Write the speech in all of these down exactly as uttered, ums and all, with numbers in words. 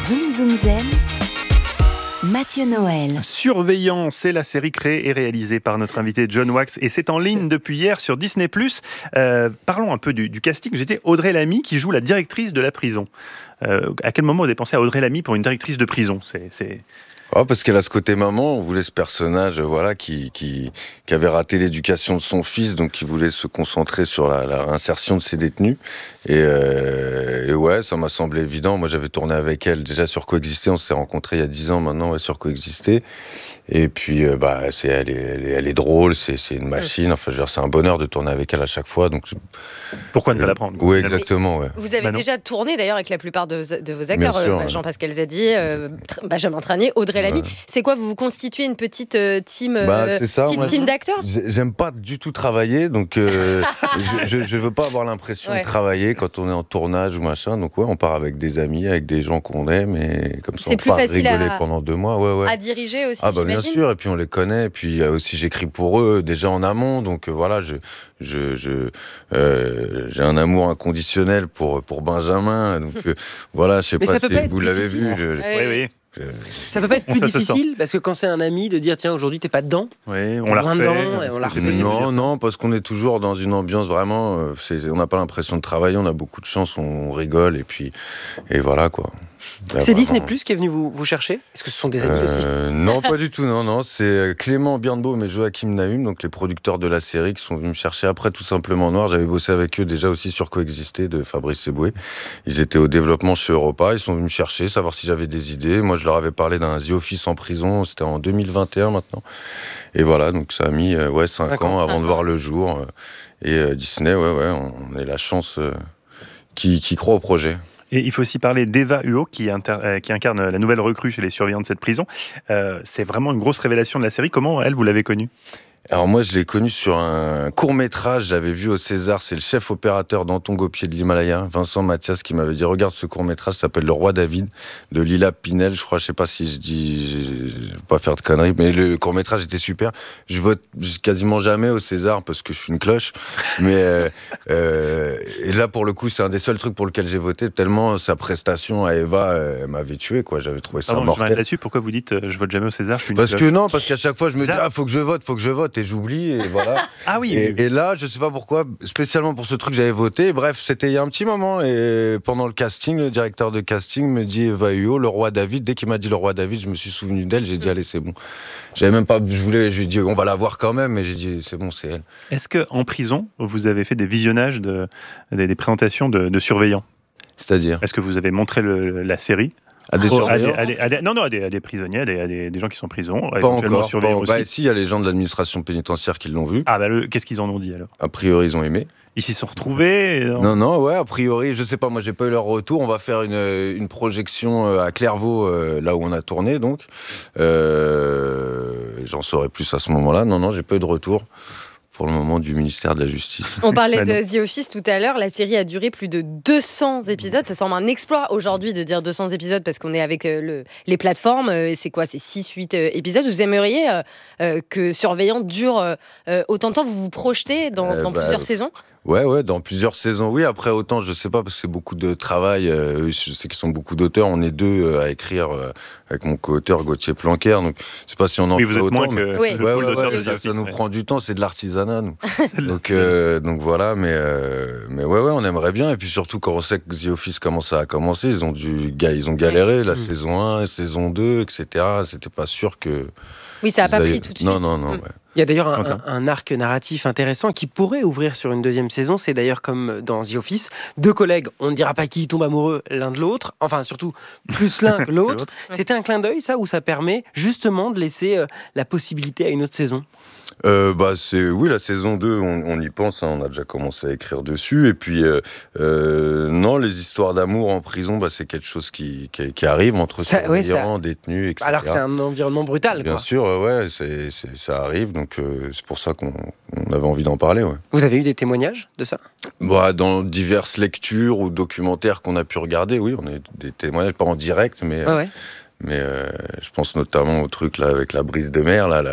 Zoom Zoom Zen, Mathieu Noël. Surveillant, c'est la série créée et réalisée par notre invité John Wax et c'est en ligne depuis hier sur Disney plus. Euh, parlons un peu du, du casting. J'étais Audrey Lamy qui joue la directrice de la prison. Euh, à quel moment vous avez pensé à Audrey Lamy pour une directrice de prison ? c'est, c'est... Oh, parce qu'elle a ce côté maman, on voulait ce personnage voilà, qui, qui, qui avait raté l'éducation de son fils, donc qui voulait se concentrer sur la, la réinsertion de ses détenus. Et, euh, et ouais, ça m'a semblé évident. Moi, j'avais tourné avec elle déjà sur Coexister, on s'était rencontrés il y a dix ans maintenant ouais, sur Coexister. Et puis, euh, bah, c'est, elle, est, elle, est, elle est drôle, c'est, c'est une machine. Enfin, je veux dire, c'est un bonheur de tourner avec elle à chaque fois. Donc, pourquoi ne pas la prendre ? Oui, exactement. Ouais. Vous avez bah déjà tourné d'ailleurs avec la plupart de, de vos acteurs, sûr, euh, ouais. Jean-Pascal Zadi, euh, Benjamin Tranier, Audrey Lamy. Ouais. C'est quoi, vous vous constituez une petite euh, team, euh, bah, c'est ça, petite moi, team d'acteurs ? J'aime pas du tout travailler, donc euh, je, je, je veux pas avoir l'impression ouais. de travailler quand on est en tournage ou machin. Donc ouais, on part avec des amis, avec des gens qu'on aime, et comme ça c'est on plus part facile rigoler à, pendant deux mois. Ouais, ouais. À diriger aussi. Ah bah j'imagine. bien sûr, et puis on les connaît, et puis euh, aussi j'écris pour eux déjà en amont, donc euh, voilà, je, je, je euh, j'ai un amour inconditionnel pour pour Benjamin, donc euh, voilà, je sais Mais pas si vous difficile. l'avez vu. Je, oui, oui. Ça peut pas être plus difficile parce que quand c'est un ami de dire tiens aujourd'hui t'es pas dedans. Oui, on l'a refait. Dedans, on l'a refait. Non, non, parce qu'on est toujours dans une ambiance vraiment. Euh, c'est, on n'a pas l'impression de travailler, on a beaucoup de chance, on rigole et puis et voilà quoi. Là, c'est vraiment... Disney plus qui est venu vous, vous chercher ? Est-ce que ce sont des amis euh, aussi ? Non, pas du tout. Non, non, c'est Clément Birnbaum et Joachim Nahum, donc les producteurs de la série, qui sont venus me chercher après Tout simplement Noir. J'avais bossé avec eux déjà aussi sur Coexister de Fabrice Eboué. Ils étaient au développement chez Europa. Ils sont venus me chercher, savoir si j'avais des idées. Moi, je leur avais parlé d'un The Office en prison. C'était en deux mille vingt et un maintenant. Et voilà, donc ça a mis euh, ouais cinq, cinq ans, ans avant cinq de voir ans. Le jour. Et euh, Disney, ouais, ouais, on a la chance euh, qui, qui croit au projet. Et il faut aussi parler d'Eva Huot, qui, inter- euh, qui incarne la nouvelle recrue chez les surveillants de cette prison. Euh, c'est vraiment une grosse révélation de la série. Comment, elle, vous l'avez connue ? Alors moi, je l'ai connu sur un court-métrage, j'avais vu au César, c'est le chef opérateur d'Antong au pied de l'Himalaya, Vincent Mathias, qui m'avait dit « Regarde ce court-métrage, ça s'appelle Le Roi David » de Lila Pinel, je crois, je sais pas si je dis, je vais pas faire de conneries, mais le court-métrage était super. Je vote quasiment jamais au César parce que je suis une cloche, mais euh, euh, et là, pour le coup, c'est un des seuls trucs pour lequel j'ai voté, tellement sa prestation à Eva euh, m'avait tué, quoi, j'avais trouvé ça Pardon, mortel. Je là-dessus, pourquoi vous dites euh, « Je vote jamais au César », je suis une Parce cloche. que non, parce qu'à chaque fois, je me dis « Ah, faut que je vote, faut que je vote », et j'oublie, et voilà. Ah oui. Et, et là, je sais pas pourquoi, spécialement pour ce truc, j'avais voté. Bref, c'était il y a un petit moment. Et pendant le casting, le directeur de casting me dit Eva Huot, le roi David. Dès qu'il m'a dit le roi David, je me suis souvenu d'elle. J'ai dit allez, c'est bon. J'avais même pas, je voulais, je lui ai dit on va la voir quand même, mais j'ai dit c'est bon, c'est elle. Est-ce que en prison, vous avez fait des visionnages de, des, des présentations de, de surveillants ? C'est-à-dire ? Est-ce que vous avez montré le, la série ? À des oh, surveillants à des, à des, à des, Non, non, à des, à des prisonniers, à des, à des, des gens qui sont en prison. Pas encore. Bon, bah, si, il y a les gens de l'administration pénitentiaire qui l'ont vu. Ah, bah, le, qu'est-ce qu'ils en ont dit alors ? A priori, ils ont aimé. Ils s'y sont retrouvés non, non, non, ouais, a priori, je sais pas, moi j'ai pas eu leur retour. On va faire une, une projection à Clairvaux, là où on a tourné, donc. Euh, j'en saurai plus à ce moment-là. Non, non, j'ai pas eu de retour. Pour le moment du ministère de la Justice. On parlait de The Office tout à l'heure, la série a duré plus de deux cents épisodes, ça semble un exploit aujourd'hui de dire deux cents épisodes parce qu'on est avec euh, le, les plateformes, euh, c'est quoi, c'est six huit euh, épisodes, vous aimeriez euh, euh, que Surveillant dure euh, autant de temps, vous vous projetez dans, euh, dans bah, plusieurs euh, saisons ? Ouais, ouais, dans plusieurs saisons, oui. Après, autant, je sais pas, parce que c'est beaucoup de travail. Euh, je sais qu'ils sont beaucoup d'auteurs. On est deux euh, à écrire euh, avec mon co-auteur Gauthier Planquer. Donc, je sais pas si on en oui, fait vous êtes autant. Moins mais... que oui. Ouais, ouais, ouais, de ça, ça nous ouais. prend du temps. C'est de l'artisanat, nous. donc, euh, donc voilà, mais, euh, mais ouais, ouais, on aimerait bien. Et puis surtout, quand on sait que The Office commence à commencer, ils ont dû, ils ont galéré, la mmh. saison un, saison deux, et cetera. C'était pas sûr que. Oui, ça a pas avaient... pris tout de suite. Non, non, non, mmh. ouais. Il y a d'ailleurs un, un, un arc narratif intéressant qui pourrait ouvrir sur une deuxième saison. C'est d'ailleurs comme dans The Office. Deux collègues, on ne dira pas qui tombent amoureux l'un de l'autre. Enfin, surtout, plus l'un que l'autre. C'était un clin d'œil, ça, où ça permet justement de laisser euh, la possibilité à une autre saison. Euh, bah c'est oui, la saison deux, on, on y pense, hein, on a déjà commencé à écrire dessus. Et puis euh, euh, non, les histoires d'amour en prison, bah c'est quelque chose qui, qui, qui arrive entre ça, surveillants, ouais, détenus, et cetera. Alors que c'est un environnement brutal. Bien quoi. sûr, ouais, c'est, c'est, ça arrive, donc euh, c'est pour ça qu'on on avait envie d'en parler. Ouais. Vous avez eu des témoignages de ça ? Bah, dans diverses lectures ou documentaires qu'on a pu regarder, oui, on a eu des témoignages, pas en direct, mais, ouais, ouais. mais euh, je pense notamment au truc là avec la brise de mer, là, la...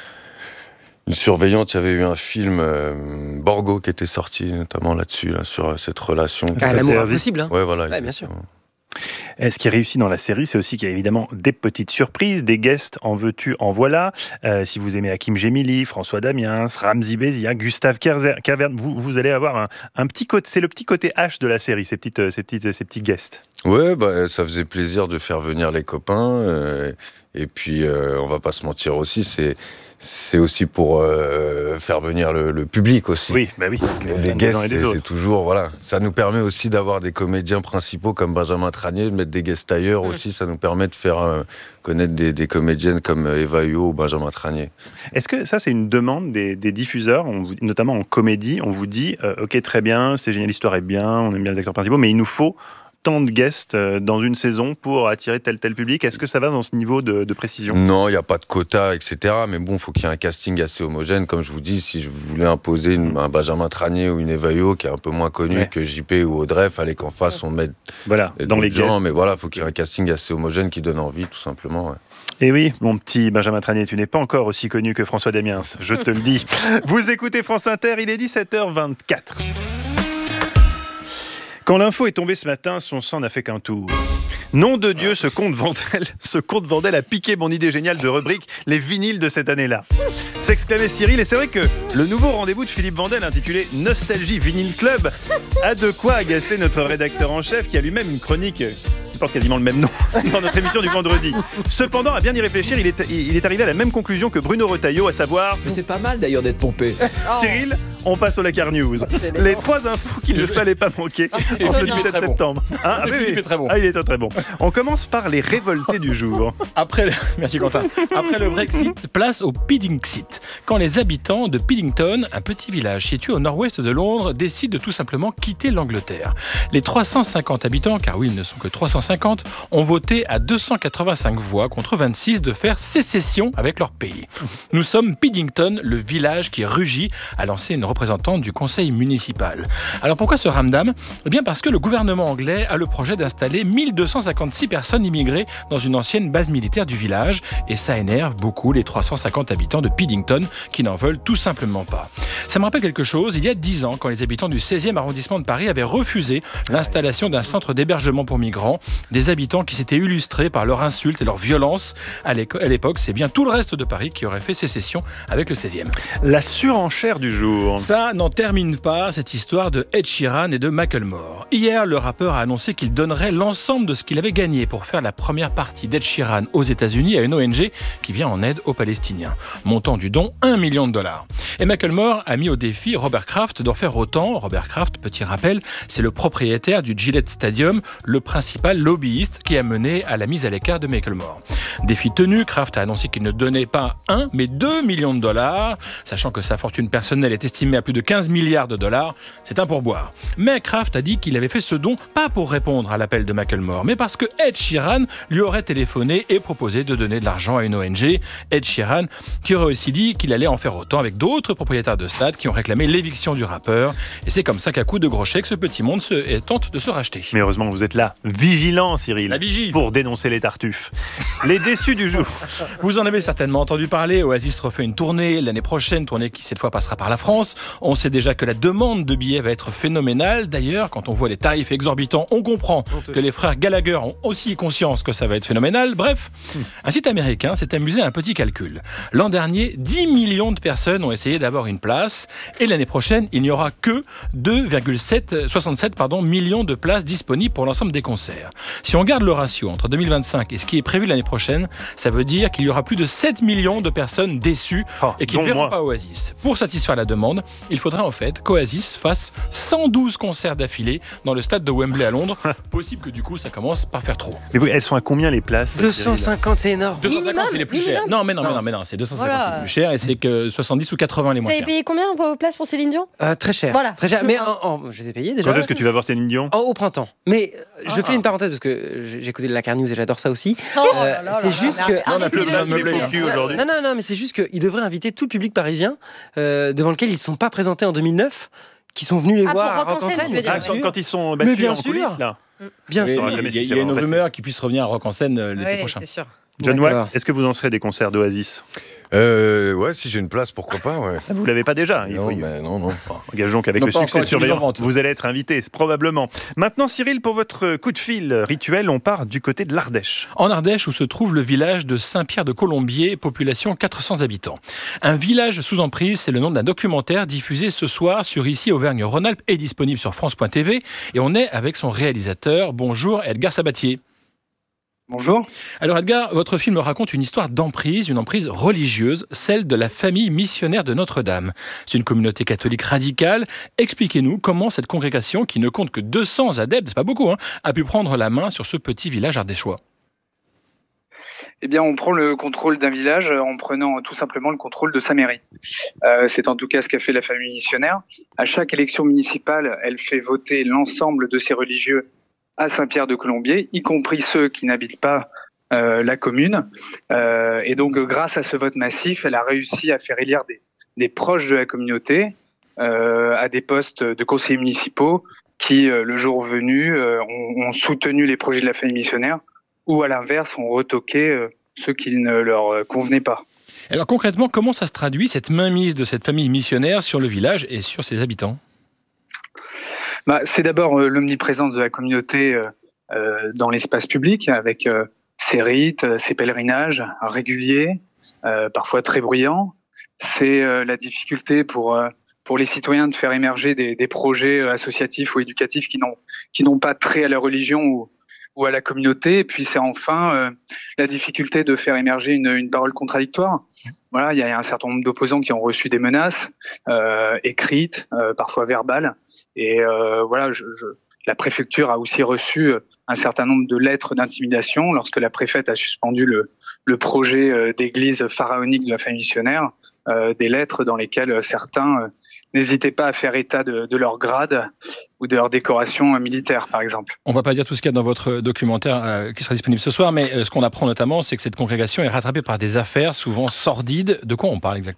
Une surveillante, il y avait eu un film euh, Borgo qui était sorti notamment là-dessus, là, sur cette relation. Ah, l'amour impossible, hein. Ouais, voilà. Ouais, bien sûr. Et ce qui est réussi dans la série, c'est aussi qu'il y a évidemment des petites surprises, des guests en veux-tu, en voilà. Euh, si vous aimez Hakim Gemili, François Damiens, Ramzy Bézia, Gustave Caverne, vous, vous allez avoir un, un petit côté, c'est le petit côté H de la série, ces, petites, ces, petites, ces petits guests. Ouais, bah, ça faisait plaisir de faire venir les copains. Euh, et puis, euh, on va pas se mentir aussi, c'est, c'est aussi pour euh, faire venir le, le public aussi. Oui, bah oui. Les guests, c'est, c'est toujours, voilà. Ça nous permet aussi d'avoir des comédiens principaux comme Benjamin Tranier, de mettre des guests ailleurs mmh. aussi. Ça nous permet de faire euh, connaître des, des comédiennes comme Eva Huot ou Benjamin Tranier. Est-ce que ça, c'est une demande des, des diffuseurs, on vous, notamment en comédie, on vous dit, euh, ok, très bien, c'est génial, l'histoire est bien, on aime bien les acteurs principaux, mais il nous faut tant de guests dans une saison pour attirer tel tel public. Est-ce que ça va dans ce niveau de, de précision ? Non, il n'y a pas de quota, et cetera. Mais bon, il faut qu'il y ait un casting assez homogène. Comme je vous dis, si je voulais imposer une, un Benjamin Tranier ou une Eva Huot qui est un peu moins connu ouais. que J P ou Audrey, il fallait qu'en face on mette voilà, dans les gens. guests. Mais voilà, il faut qu'il y ait un casting assez homogène qui donne envie, tout simplement. Ouais. Et oui, mon petit Benjamin Tranier, tu n'es pas encore aussi connu que François Damiens, je te le dis. Vous écoutez France Inter, il est dix-sept heures vingt-quatre. Quand l'info est tombée ce matin, son sang n'a fait qu'un tour. Nom de Dieu, ce compte Vandel, ce compte Vandel a piqué mon idée géniale de rubrique les vinyles de cette année-là. S'exclamait Cyril, et c'est vrai que le nouveau rendez-vous de Philippe Vandel intitulé Nostalgie Vinyl Club a de quoi agacer notre rédacteur en chef qui a lui-même une chronique qui porte quasiment le même nom dans notre émission du vendredi. Cependant, à bien y réfléchir, il est, il est arrivé à la même conclusion que Bruno Retailleau, à savoir... Mais c'est pas mal d'ailleurs d'être pompé. Cyril, on passe au Lakar News. Les trois infos qu'il ne fallait pas manquer ah, en ce dix-sept septembre. Bon. Ah, ah, oui, oui. Est très bon. Ah, il est très bon. On commence par les révoltés du jour. Après le... Merci Quentin. Après le Brexit, place au Piddingsit. Quand les habitants de Piddington, un petit village situé au nord-ouest de Londres, décident de tout simplement quitter l'Angleterre. Les trois cent cinquante habitants, car oui, ils ne sont que trois cent cinquante, ont voté à deux cent quatre-vingt-cinq voix contre vingt-six de faire sécession avec leur pays. Nous sommes Piddington, le village qui rugit, a lancé une représentante du conseil municipal. Alors pourquoi ce ramdam ? Eh bien parce que le gouvernement anglais a le projet d'installer mille deux cent cinquante-six personnes immigrées dans une ancienne base militaire du village et ça énerve beaucoup les trois cent cinquante habitants de Piddington qui n'en veulent tout simplement pas. Ça me rappelle quelque chose, il y a dix ans, quand les habitants du seizième arrondissement de Paris avaient refusé l'installation d'un centre d'hébergement pour migrants, des habitants qui s'étaient illustrés par leurs insultes et leur violence. À l'époque, c'est bien tout le reste de Paris qui aurait fait sécession avec le seizième. La surenchère du jour. Ça n'en termine pas, cette histoire de Ed Sheeran et de Macklemore. Hier, le rappeur a annoncé qu'il donnerait l'ensemble de ce qu'il avait gagné pour faire la première partie d'Ed Sheeran aux États-Unis à une O N G qui vient en aide aux Palestiniens. Montant du don, un million de dollars. Et Macklemore a mis au défi Robert Kraft d'en faire autant. Robert Kraft, petit rappel, c'est le propriétaire du Gillette Stadium, le principal lobbyiste qui a mené à la mise à l'écart de Macklemore. Défi tenu, Kraft a annoncé qu'il ne donnait pas un, mais deux millions de dollars, sachant que sa fortune personnelle est estimée à plus de quinze milliards de dollars. C'est un pourboire. Mais Kraft a dit qu'il avait fait ce don pas pour répondre à l'appel de Macklemore, mais parce que Ed Sheeran lui aurait téléphoné et proposé de donner de l'argent à une O N G. Ed Sheeran qui aurait aussi dit qu'il allait en faire autant avec d'autres propriétaires de stades qui ont réclamé l'éviction du rappeur. Et c'est comme ça qu'à coup de gros chèques, ce petit monde se, tente de se racheter. Mais heureusement, vous êtes là, vigilant, Cyril, la vigie, pour dénoncer les tartuffes. Les déçus du jour. Vous en avez certainement entendu parler. Oasis refait une tournée l'année prochaine, tournée qui cette fois passera par la France. On sait déjà que la demande de billets va être phénoménale. D'ailleurs, quand on voit les tarifs exorbitants, on comprend que les frères Gallagher ont aussi conscience que ça va être phénoménal. Bref, un site américain s'est amusé à un petit calcul. L'an dernier, dix millions de personnes ont essayé d'avoir une place. Et l'année prochaine, il n'y aura que deux virgule soixante-sept pardon, millions de places disponibles pour l'ensemble des concerts. Si on garde le ratio entre deux mille vingt-cinq et ce qui est prévu l'année prochaine, ça veut dire qu'il y aura plus de sept millions de personnes déçues oh, et qui ne verront moi. pas Oasis. Pour satisfaire la demande, il faudrait en fait qu'Oasis fasse cent douze concerts d'affilée dans le stade de Wembley à Londres. Possible que du coup, ça commence par faire trop. Mais oui, elles sont à combien les places deux cent cinquante, c'est énorme. deux cent cinquante, minimum, c'est les plus minimum. chers. Non, mais non, non, mais non, mais non, c'est deux cent cinquante voilà. les plus chers et c'est que soixante-dix ou quatre-vingts les moins chers. Vous avez payé combien vos places pour Céline Dion ? euh, Très cher. Voilà. Très cher. Mais en, en, je les ai payés déjà. Quand est-ce que tu vas voir Céline Dion ? oh, Au printemps. Mais euh, je ah. fais une parenthèse parce que j'ai écouté de la Car News et j'adore ça aussi. Oh, euh, là là c'est là juste là que. là, on a plus de meublé aujourd'hui. Non, non, non, mais c'est juste qu'il devrait inviter tout le public parisien euh, devant lequel ils ne sont pas présentés en deux mille neuf, qui sont venus les ah, voir à Rock en scène. Tu veux dire, ah, quand, quand ils sont battus en coulisses là. Bien oui, sûr. Il y a, il y a une rumeur qu'ils puissent revenir à Rock en scène l'été oui, prochain. C'est sûr. John D'accord. Wax, est-ce que vous en serez des concerts d'Oasis ? Euh, ouais, si j'ai une place, pourquoi pas, ouais. Vous ne l'avez pas déjà. Il Non, faut- mais non, non. Engageons qu'avec Non, le pas succès encore de été mis en Surveillant, vente. vous allez être invité, probablement. Maintenant, Cyril, pour votre coup de fil rituel, on part du côté de l'Ardèche. En Ardèche, où se trouve le village de Saint-Pierre-de-Colombier, population quatre cents habitants. Un village sous emprise, c'est le nom d'un documentaire diffusé ce soir sur Ici Auvergne-Rhône-Alpes et disponible sur France point T V. Et on est avec son réalisateur. Bonjour, Edgar Sabatier. Bonjour. Alors Edgar, votre film raconte une histoire d'emprise, une emprise religieuse, celle de la famille missionnaire de Notre-Dame. C'est une communauté catholique radicale. Expliquez-nous comment cette congrégation, qui ne compte que deux cents adeptes, c'est pas beaucoup, hein, a pu prendre la main sur ce petit village ardéchois. Eh bien, on prend le contrôle d'un village en prenant tout simplement le contrôle de sa mairie. Euh, c'est en tout cas ce qu'a fait la famille missionnaire. À chaque élection municipale, elle fait voter l'ensemble de ses religieux à Saint-Pierre-de-Colombier, y compris ceux qui n'habitent pas euh, la commune. Euh, et donc, grâce à ce vote massif, elle a réussi à faire élire des, des proches de la communauté euh, à des postes de conseillers municipaux qui, euh, le jour venu, euh, ont, ont soutenu les projets de la famille missionnaire ou, à l'inverse, ont retoqué euh, ceux qui ne leur convenaient pas. Alors concrètement, comment ça se traduit, cette mainmise de cette famille missionnaire sur le village et sur ses habitants ? Bah, c'est d'abord euh, l'omniprésence de la communauté euh, euh, dans l'espace public, avec euh, ses rites, euh, ses pèlerinages réguliers, euh, parfois très bruyants. C'est euh, la difficulté pour euh, pour les citoyens de faire émerger des, des projets associatifs ou éducatifs qui n'ont qui n'ont pas trait à la religion ou, ou à la communauté. Et puis c'est enfin euh, la difficulté de faire émerger une, une parole contradictoire. Voilà, il y a un certain nombre d'opposants qui ont reçu des menaces euh, écrites, euh, parfois verbales. Et euh, voilà, je, je, la préfecture a aussi reçu un certain nombre de lettres d'intimidation lorsque la préfète a suspendu le, le projet euh, d'église pharaonique de la famille missionnaire, euh, des lettres dans lesquelles certains euh, n'hésitaient pas à faire état de, de leur grade ou de leur décoration euh, militaire, par exemple. On ne va pas dire tout ce qu'il y a dans votre documentaire euh, qui sera disponible ce soir, mais euh, ce qu'on apprend notamment, c'est que cette congrégation est rattrapée par des affaires souvent sordides. De quoi on parle exactement ?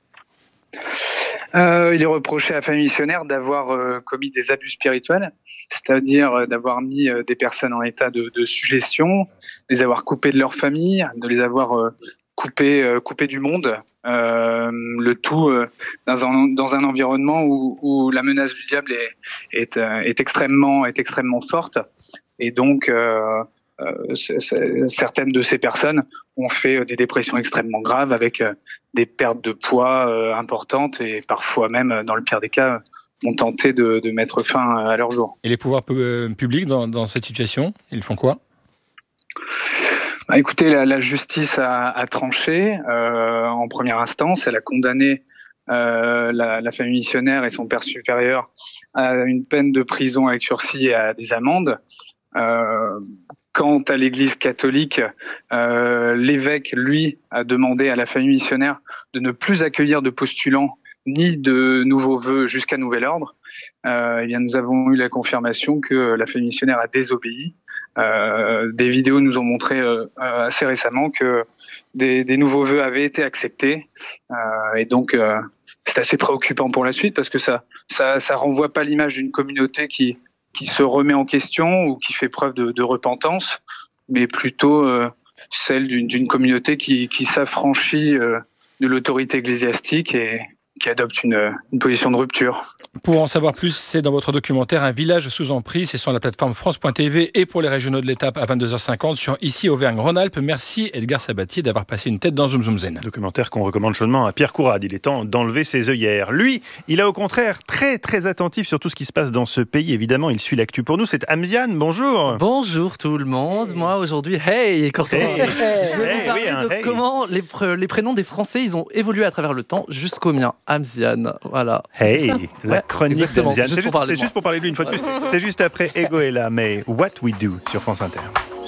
Euh, il est reproché à la famille missionnaire d'avoir euh, commis des abus spirituels, c'est-à-dire euh, d'avoir mis euh, des personnes en état de, de suggestion, de les avoir coupées de leur famille, de les avoir euh, coupées, euh, coupées du monde, euh, le tout euh, dans, un, dans un environnement où, où la menace du diable est, est, euh, est, extrêmement, est extrêmement forte. Et donc, euh, euh, c'est, c'est, certaines de ces personnes ont fait des dépressions extrêmement graves avec euh, des pertes de poids euh, importantes et parfois même, dans le pire des cas, ont tenté de, de mettre fin à leur jour. Et les pouvoirs pu- publics dans, dans cette situation, ils font quoi ? Bah, écoutez, la, la justice a, a tranché euh, en première instance. Elle a condamné euh, la, la famille missionnaire et son père supérieur à une peine de prison avec sursis et à des amendes. Euh, Quant à l'Église catholique, euh, l'évêque, lui, a demandé à la famille missionnaire de ne plus accueillir de postulants ni de nouveaux vœux jusqu'à nouvel ordre. Euh, eh bien, nous avons eu la confirmation que la famille missionnaire a désobéi. Euh, des vidéos nous ont montré euh, assez récemment que des, des nouveaux vœux avaient été acceptés. Euh, et donc, euh, c'est assez préoccupant pour la suite parce que ça, ça, ça renvoie pas l'image d'une communauté qui qui se remet en question ou qui fait preuve de, de repentance, mais plutôt euh, celle d'une, d'une communauté qui, qui s'affranchit euh, de l'autorité ecclésiastique et qui adopte une, une position de rupture. Pour en savoir plus, c'est dans votre documentaire Un village sous emprise, c'est sur la plateforme France point T V et pour les régionaux de l'étape à vingt-deux heures cinquante sur Ici Auvergne-Rhône-Alpes. Merci Edgar Sabatier d'avoir passé une tête dans Zoom Zoom Zen. Documentaire qu'on recommande chaudement à Pierre Courade. Il est temps d'enlever ses œillères. Lui, il est au contraire très très attentif sur tout ce qui se passe dans ce pays. Évidemment, il suit l'actu pour nous. C'est Amziane, bonjour. Bonjour tout le monde. Moi aujourd'hui, hey, quand Hey. je vais Hey, vous parler oui, un de hey. comment les, pr- les prénoms des Français ils ont évolué à travers le temps jusqu'au mien, Amziane. Voilà. C'est Hey, ça. la Ouais, chronique exactement. d'Amziane. C'est C'est juste pour parler c'est de moi. juste pour parler de lui une fois de plus. C'est juste après Ego est là, mais What We Do sur France Inter.